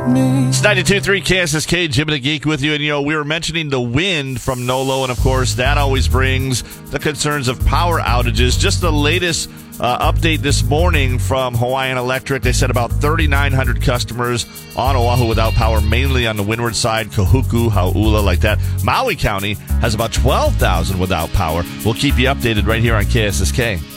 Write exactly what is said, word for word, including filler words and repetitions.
me. It's ninety-two point three K S S K, Jim and the Geek with you. And, you know, we were mentioning the wind from NOLO, and, of course, that always brings the concerns of power outages. Just the latest uh, update this morning from Hawaiian Electric. They said about thirty-nine hundred customers on Oahu without power, mainly on the windward side, Kahuku, Hauula, like that. Maui County has about twelve thousand without power. We'll keep you updated right here on K S S K.